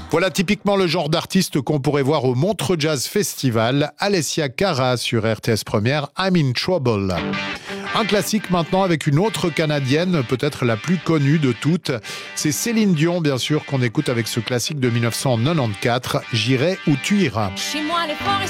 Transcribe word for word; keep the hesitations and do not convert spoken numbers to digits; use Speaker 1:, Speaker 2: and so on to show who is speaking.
Speaker 1: Voilà typiquement le genre d'artiste qu'on pourrait voir au Montreux Jazz Festival. Alessia Cara sur R T S Première, I'm in Trouble. Un classique maintenant avec une autre Canadienne, peut-être la plus connue de toutes. C'est Céline Dion, bien sûr, qu'on écoute avec ce classique de dix-neuf cent quatre-vingt-quatorze, J'irai où tu iras.
Speaker 2: Chez moi, les forêts